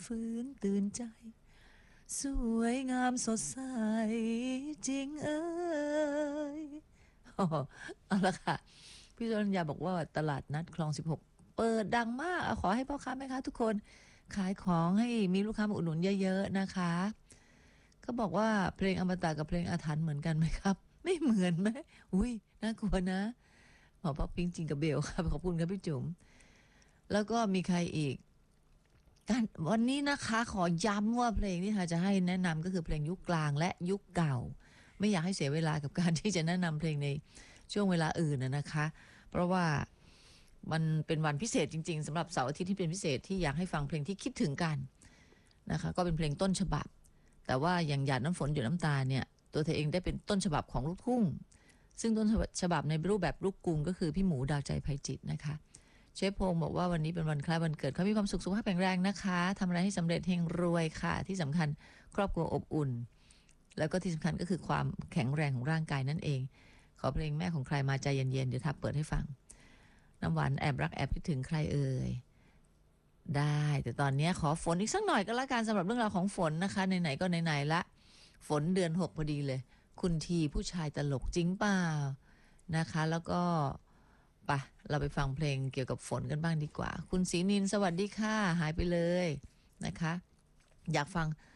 ฟื้นตื่นใจสวยงามสดใสจริงเอ้ยอ๋อเอาละค่ะพี่จรัญญาบอกว่าตลาดนัดคลอง16เปิดดังมากขอให้พ่อค้าแม่ค้าทุกคนขายของให้มีลูกค้ามาอุดหนุนเยอะๆนะคะก็บอกว่าเพลงอมตะกับเพลงอาถรรพ์เหมือนกันไหมครับไม่เหมือนไหมอุ้ยน่ากลัวนะหมอป๊อปปิงจริงกับเบลครับขอบคุณครับพี่จุ๋มแล้วก็มีใครอีกการวันนี้นะคะขอย้ำว่าเพลงที่ค่ะจะให้แนะนำก็คือเพลงยุคกลางและยุคเก่าไม่อยากให้เสียเวลากับการที่จะแนะนำเพลงในช่วงเวลาอื่นนะคะเพราะว่ามันเป็นวันพิเศษจริงๆสำหรับเสาร์อาทิตย์ที่เป็นพิเศษที่อยากให้ฟังเพลงที่คิดถึงกันนะคะก็เป็นเพลงต้นฉบับแต่ว่าอย่างหยาดน้ำฝนหยดน้ำตาเนี่ยตัวเธอเองได้เป็นต้นฉบับของลูกทุ่งซึ่งต้นฉบับในรูปแบบลูกกรุงก็คือพี่หมูดาวใจไพจิตรนะคะเชฟพงศ์บอกว่าวันนี้เป็นวันคล้ายวันเกิดเขามีความสุขสุขภาพแข็งแรงนะคะทำอะไรให้สำเร็จเฮงรวยค่ะที่สำคัญครอบครัวอบอุ่นแล้วก็ที่สำคัญก็คือความแข็งแรงของร่างกายนั่นเองขอเพลงแม่ของใครมาใจเย็นๆเดี๋ยวทับเปิดให้ฟังน้ำหวานแอบรักแอบคิดถึงใครเอ่ยได้แต่ตอนนี้ขอฝนอีกสักหน่อยก็แล้วกันสำหรับเรื่องราวของฝนนะคะไหนๆก็ไหนๆละฝนเดือน6พอดีเลยคุณทีผู้ชายตลกจริงเปล่านะคะแล้วก็ไปเราไปฟังเพลงเกี่ยวกับฝนกันบ้างดีกว่าคุณศรีนินสวัสดีค่ะหายไปเลยนะคะอยากฟัง